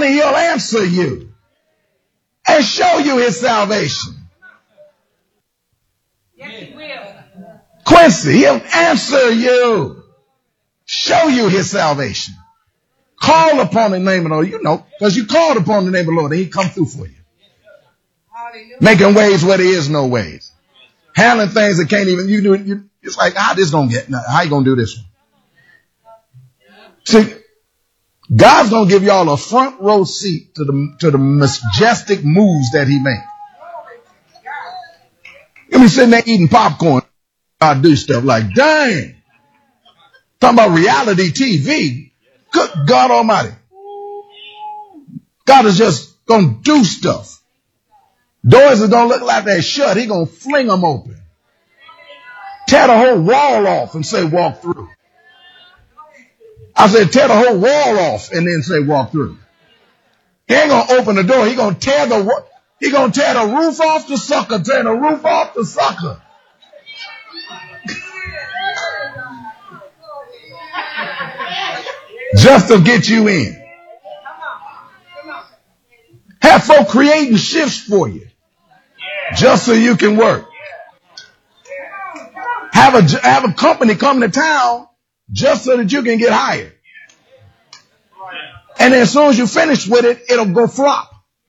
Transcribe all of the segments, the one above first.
honey, he'll answer you and show you his salvation. Yes, he will. Quincy, he'll answer you, show you his salvation. Call upon the name of the Lord, you know, because you called upon the name of the Lord and he come through for you. Hallelujah. Making ways where there is no ways. Handling things that can't even, it's like, how this gonna get, how you gonna do this one? See, God's gonna give y'all a front row seat to the majestic moves that he makes. You be sitting there eating popcorn. I do stuff like, dang. Talking about reality TV. Good God Almighty. God is just gonna do stuff. Doors are gonna look like they're shut. He gonna fling them open. Tear the whole wall off and say, walk through. I said, tear the whole wall off and then say, walk through. He ain't gonna open the door. He gonna tear the roof off the sucker, tear the roof off the sucker. Just to get you in. Have folk creating shifts for you. Just so you can work. Have a company come to town just so that you can get hired. And then as soon as you finish with it, it'll go flop.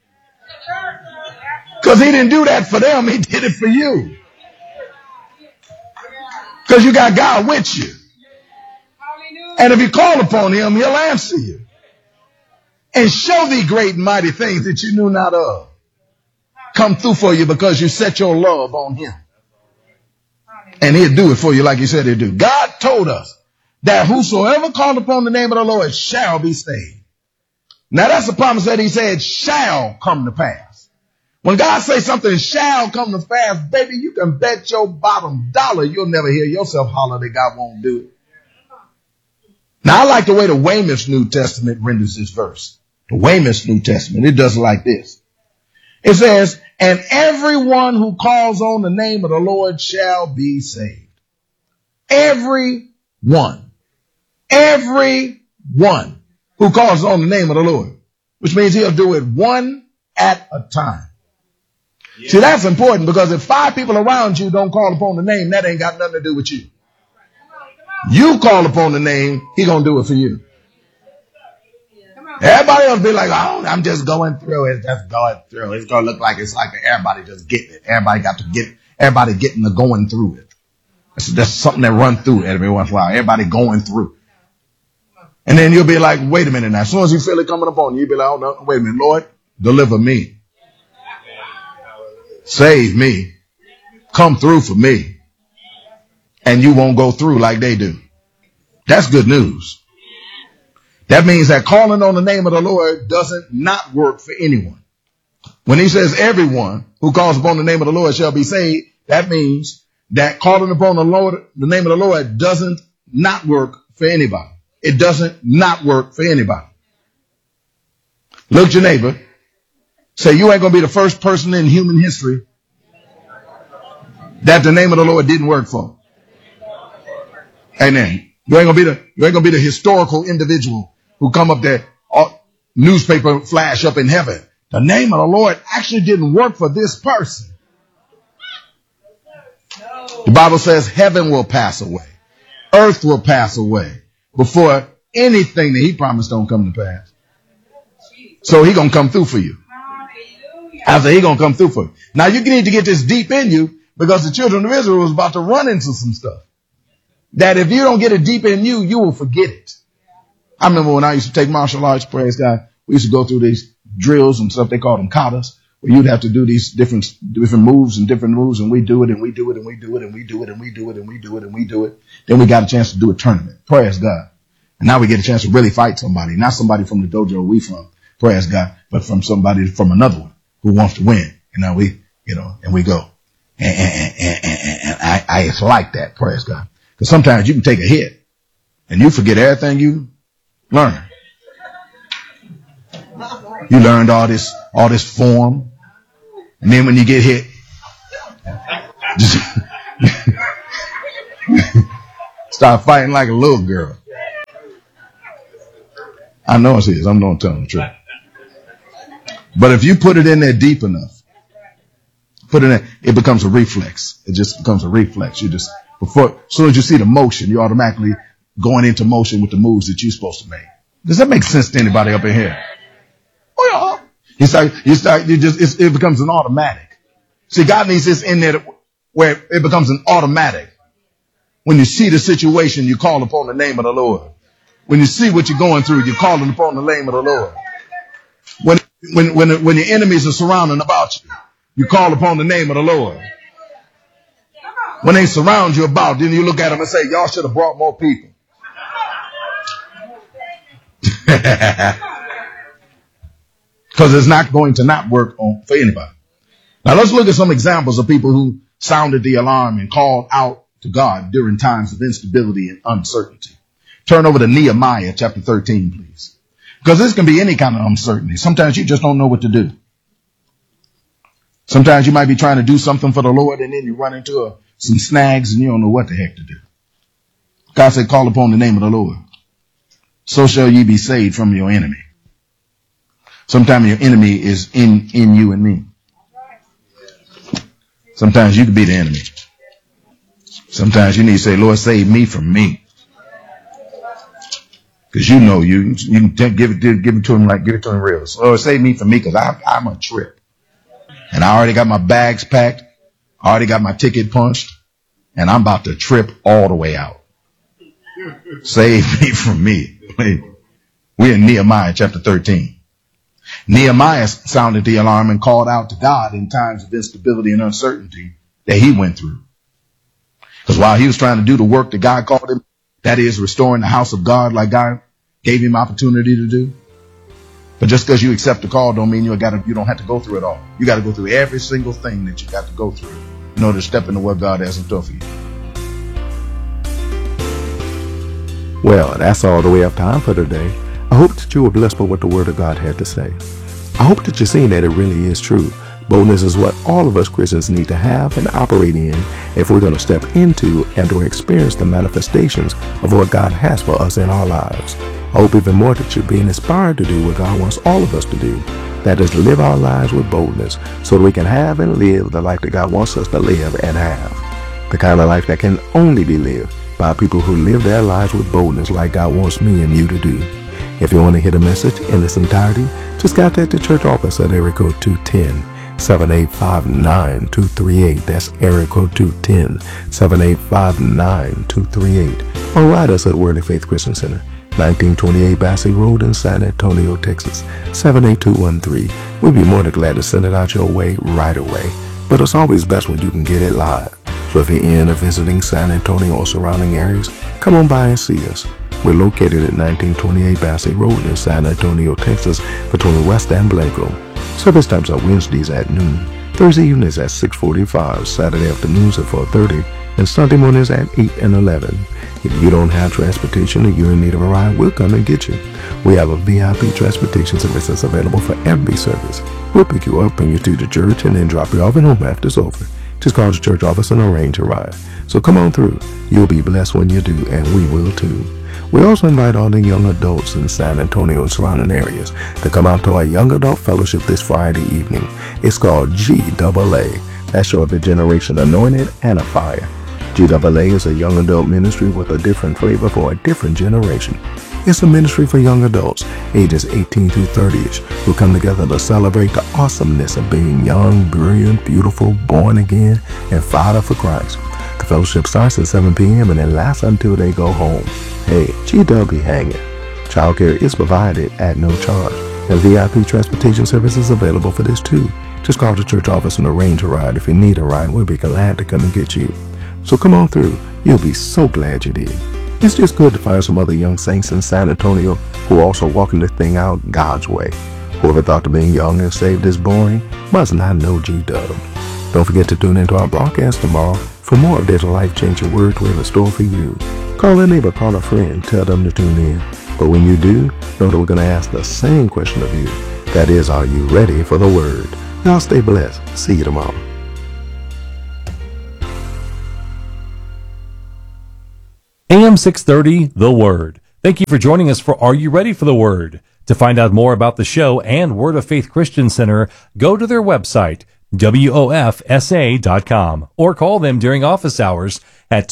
Because he didn't do that for them. He did it for you. Because you got God with you. And if you call upon him, he'll answer you. And show thee great and mighty things that you knew not of. Come through for you because you set your love on him. And he'll do it for you like he said he'd do. God told us that whosoever called upon the name of the Lord shall be saved. Now that's a promise that he said shall come to pass. When God says something shall come to pass, baby, you can bet your bottom dollar you'll never hear yourself holler that God won't do it. Now I like the way the Weymouth's New Testament renders this verse. The Weymouth's New Testament, it does it like this. It says, and everyone who calls on the name of the Lord shall be saved. Everyone who calls on the name of the Lord, which means he'll do it one at a time. Yeah. See, that's important because if 5 people around you don't call upon the name, that ain't got nothing to do with you. You call upon the name, he gonna do it for you. Everybody else be like, oh, I'm just going through it. Just going through it. It's going to look like it's like everybody just getting it. Everybody getting the going through it. That's something that runs through every once in a while. Everybody going through. And then you'll be like, wait a minute now. As soon as you feel it coming upon you, you'll be like, oh, no, wait a minute, Lord, deliver me. Save me. Come through for me. And you won't go through like they do. That's good news. That means that calling on the name of the Lord doesn't not work for anyone. When he says everyone who calls upon the name of the Lord shall be saved, that means that calling upon the name of the Lord doesn't not work for anybody. It doesn't not work for anybody. Look at your neighbor. Say, you ain't going to be the first person in human history that the name of the Lord didn't work for. Amen. You ain't gonna be the historical individual who come up there, newspaper flash up in heaven. The name of the Lord actually didn't work for this person. The Bible says heaven will pass away. Earth will pass away before anything that he promised don't come to pass. So he gonna come through for you. I said he gonna come through for you. Now you need to get this deep in you because the children of Israel was about to run into some stuff. That if you don't get it deep in you, you will forget it. I remember when I used to take martial arts, praise God, we used to go through these drills and stuff. They called them katas, where you'd have to do these different moves, and we do it, and we do it, and we do it, and we do it, and we do it, and we do it, and we do it. Then we got a chance to do a tournament. Praise God. And now we get a chance to really fight somebody, not somebody from the dojo we from, praise God, but from somebody from another one who wants to win. And now and we go. And I it's like that, praise God. Because sometimes you can take a hit and you forget everything you learned. You learned all this form. And then when you get hit, just start fighting like a little girl. I know it's his. I'm not telling the truth. But if you put it in there deep enough, put it in, it becomes a reflex. It just becomes a reflex. You just, as soon as you see the motion, you're automatically going into motion with the moves that you're supposed to make. Does that make sense to anybody up in here? Oh yeah. It becomes an automatic. See, God needs this in there where it becomes an automatic. When you see the situation, you call upon the name of the Lord. When you see what you're going through, you're calling upon the name of the Lord. When your enemies are surrounding about you, you call upon the name of the Lord. When they surround you about, then you look at them and say, y'all should have brought more people. Because it's not going to not work for anybody. Now let's look at some examples of people who sounded the alarm and called out to God during times of instability and uncertainty. Turn over to Nehemiah chapter 13, please. Because this can be any kind of uncertainty. Sometimes you just don't know what to do. Sometimes you might be trying to do something for the Lord and then you run into some snags and you don't know what the heck to do. God said, call upon the name of the Lord. So shall ye be saved from your enemy. Sometimes your enemy is in you and me. Sometimes you could be the enemy. Sometimes you need to say, Lord, save me from me. Because you know you can give it to him real. So, Lord, save me from me because I'm a trip. And I already got my bags packed. I already got my ticket punched. And I'm about to trip all the way out. Save me from me. We're in Nehemiah chapter 13. Nehemiah sounded the alarm and called out to God in times of instability and uncertainty that he went through. Because while he was trying to do the work that God called him, that is restoring the house of God like God gave him opportunity to do. But just because you accept the call don't mean you don't have to go through it all. You got to go through every single thing that you got to go through in order to step into what God has in store for you. Well, that's all the way up time for today. I hope that you were blessed by what the Word of God had to say. I hope that you're seeing that it really is true. Boldness is what all of us Christians need to have and operate in if we're going to step into and or experience the manifestations of what God has for us in our lives. I hope even more that you're being inspired to do what God wants all of us to do. That is, live our lives with boldness so that we can have and live the life that God wants us to live and have. The kind of life that can only be lived by people who live their lives with boldness like God wants me and you to do. If you want to hear the message in its entirety, just contact the church office at area code 210-7859-238. That's area code 210-7859-238. Or write us at Worldly Faith Christian Center, 1928 Bassey Road in San Antonio, Texas, 78213. We'd be more than glad to send it out your way right away. But it's always best when you can get it live. So if you're in or visiting San Antonio or surrounding areas, come on by and see us. We're located at 1928 Bassey Road in San Antonio, Texas, between West and Blanco. Service times are Wednesdays at noon, Thursday evenings at 6:45, Saturday afternoons at 4:30, and Sunday mornings at 8 and 11. If you don't have transportation or you're in need of a ride, we'll come and get you. We have a VIP transportation service available for every service. We'll pick you up, bring you to the church, and then drop you off at home after it's over. Just call the church office and arrange a ride. So come on through. You'll be blessed when you do, and we will too. We also invite all the young adults in San Antonio and surrounding areas to come out to our Young Adult Fellowship this Friday evening. It's called GAA. That's short for Generation Anointed and a Fire. GAA is a young adult ministry with a different flavor for a different generation. It's a ministry for young adults, ages 18 through 30ish, who come together to celebrate the awesomeness of being young, brilliant, beautiful, born again, and fired up for Christ. The fellowship starts at 7 p.m. and then lasts until they go home. Hey, GW be hanging. Childcare is provided at no charge, and VIP transportation service is available for this too. Just call the church office and arrange a ride. If you need a ride, we'll be glad to come and get you. So come on through. You'll be so glad you did. It's just good to find some other young saints in San Antonio who are also walking this thing out God's way. Whoever thought that being young and saved is boring must not know GW. Don't forget to tune into our broadcast tomorrow for more of this life-changing word we have in store for you. Call a neighbor, call a friend, tell them to tune in. But when you do, know that we're going to ask the same question of you. That is, are you ready for the word? Y'all stay blessed. See you tomorrow. AM 630, The Word. Thank you for joining us for Are You Ready for the Word? To find out more about the show and Word of Faith Christian Center, go to their website, WOFSA.com, or call them during office hours at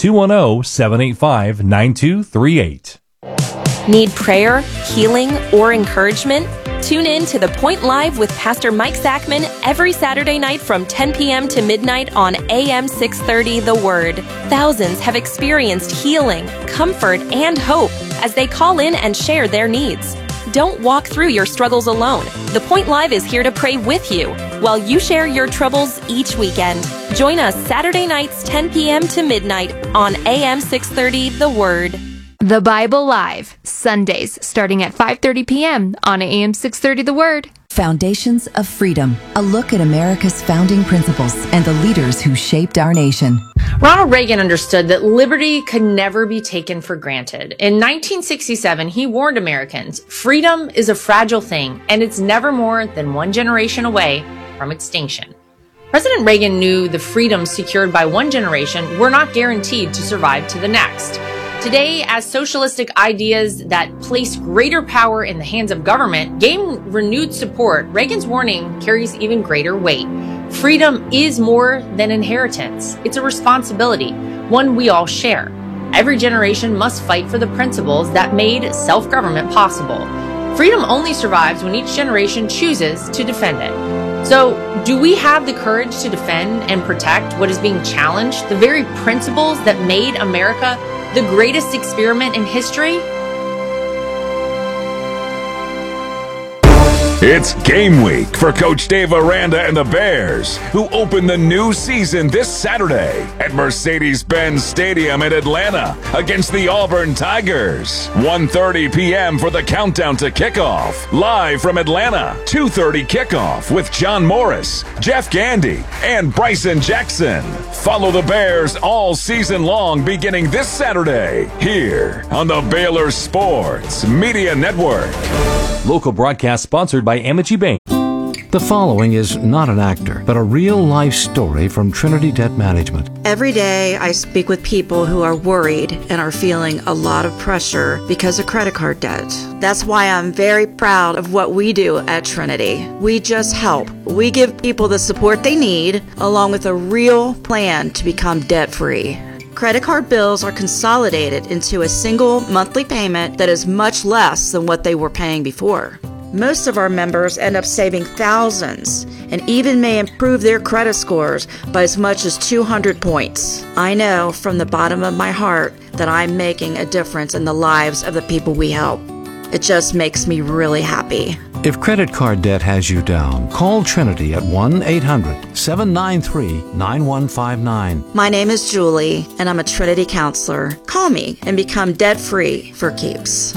210-785-9238. Need prayer, healing, or encouragement? Tune in to The Point Live with Pastor Mike Zachman every Saturday night from 10 p.m. to midnight on AM 630 The Word. Thousands have experienced healing, comfort, and hope as they call in and share their needs. Don't walk through your struggles alone. The Point Live is here to pray with you while you share your troubles each weekend. Join us Saturday nights 10 p.m. to midnight on AM 630 The Word. The Bible Live, Sundays starting at 5:30 p.m. on AM 630 The Word. Foundations of Freedom, a look at America's founding principles and the leaders who shaped our nation. Ronald Reagan understood that liberty could never be taken for granted. In 1967, he warned Americans, freedom is a fragile thing, and it's never more than one generation away from extinction. President Reagan knew the freedoms secured by one generation were not guaranteed to survive to the next. Today, as socialistic ideas that place greater power in the hands of government gain renewed support, Reagan's warning carries even greater weight. Freedom is more than inheritance. It's a responsibility, one we all share. Every generation must fight for the principles that made self-government possible. Freedom only survives when each generation chooses to defend it. So, do we have the courage to defend and protect what is being challenged, the very principles that made America the greatest experiment in history? It's game week for Coach Dave Aranda and the Bears, who open the new season this Saturday at Mercedes-Benz Stadium in Atlanta against the Auburn Tigers. 1:30 p.m. for the countdown to kickoff. Live from Atlanta, 2:30 kickoff with John Morris, Jeff Gandy, and Bryson Jackson. Follow the Bears all season long beginning this Saturday here on the Baylor Sports Media Network. Local broadcast sponsored by Amity Bank. The following is not an actor, but a real-life story from Trinity Debt Management. Every day I speak with people who are worried and are feeling a lot of pressure because of credit card debt. That's why I'm very proud of what we do at Trinity. We just help. We give people the support they need, along with a real plan to become debt-free. Credit card bills are consolidated into a single monthly payment that is much less than what they were paying before. Most of our members end up saving thousands and even may improve their credit scores by as much as 200 points. I know from the bottom of my heart that I'm making a difference in the lives of the people we help. It just makes me really happy. If credit card debt has you down, call Trinity at 1-800-793-9159. My name is Julie, and I'm a Trinity counselor. Call me and become debt-free for keeps.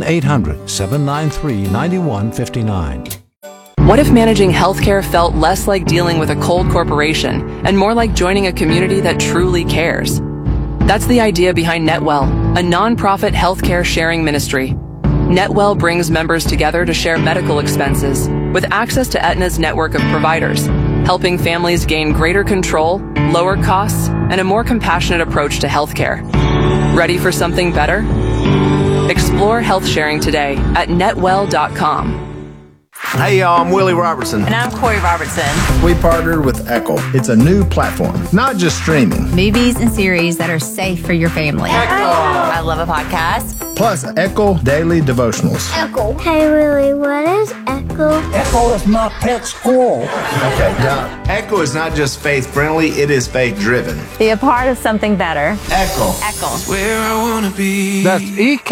1-800-793-9159. What if managing healthcare felt less like dealing with a cold corporation and more like joining a community that truly cares? That's the idea behind Netwell, a nonprofit healthcare sharing ministry. Netwell brings members together to share medical expenses with access to Aetna's network of providers, helping families gain greater control, lower costs, and a more compassionate approach to healthcare. Ready for something better? Explore health sharing today at netwell.com. Hey y'all, I'm Willie Robertson. And I'm Corey Robertson. We partnered with Echo. It's a new platform, not just streaming. Movies and series that are safe for your family. Echo. I love a podcast. Plus Echo Daily Devotionals. Echo. Hey Willie, what is Echo? Echo is my pet squirrel. Okay, now Echo is not just faith friendly, it is faith driven. Be a part of something better. Echo. Echo. Where I wanna be. That's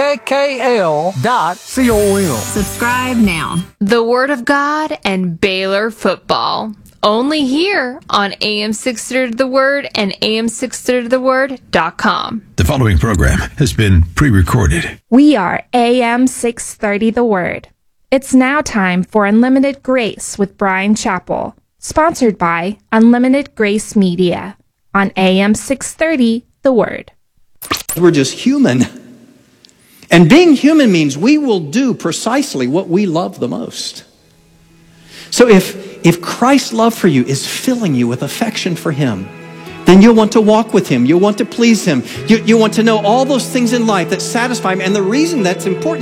EKKL.com. Subscribe now. The Word of God and Baylor football. Only here on AM 630 The Word and AM630TheWord.com. The following program has been pre-recorded. We are AM 630 The Word. It's now time for Unlimited Grace with Brian Chappell, sponsored by Unlimited Grace Media on AM 630 The Word. We're just human. And being human means we will do precisely what we love the most. So if Christ's love for you is filling you with affection for Him, then you'll want to walk with Him. You'll want to please Him. You want to know all those things in life that satisfy Him. And the reason that's important